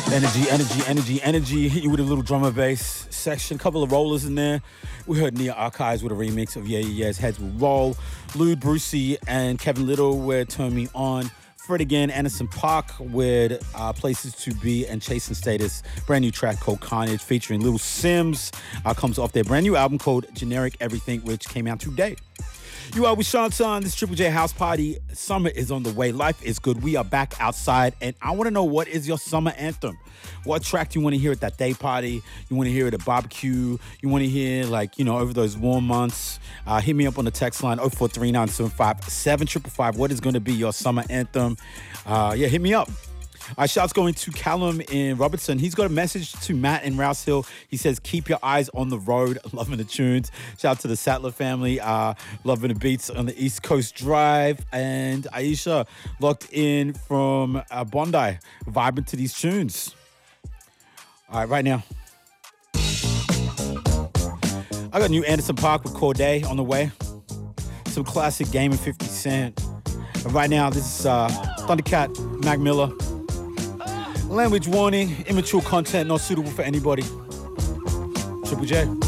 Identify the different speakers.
Speaker 1: Energy, energy, energy, energy. Hit you with a little drum and bass section. Couple of rollers in there. We heard Nia Archives with a remix of Yeah Yeah Yeah's Heads Will Roll. Lude Brucey and Kevin Little with Turn Me On. Fred again, Anderson .Paak with Places to Be and Chasing Status. Brand new track called Carnage featuring Little Sims. Comes off their brand new album called Generic Everything, which came out today. You are with Sean Son. This Triple J House Party. Summer is on the way. Life is good. We are back outside. And I want to know, what is your summer anthem? What track do you want to hear at that day party? You want to hear it at barbecue? You want to hear, like, you know, over those warm months? Hit me up on the text line 0439757555. What is going to be your summer anthem? Hit me up. Shouts going to Callum in Robertson. He's got a message to Matt in Rouse Hill. He says, keep your eyes on the road. Loving the tunes. Shout out to the Sattler family. Loving the beats on the East Coast Drive. And Aisha locked in from Bondi. Vibing to these tunes. All right, right now. I got new Anderson .Paak with Corday on the way. Some classic Game of 50 Cent. And right now, this is Thundercat, Mac Miller. Language warning, immature content not suitable for anybody. Triple J.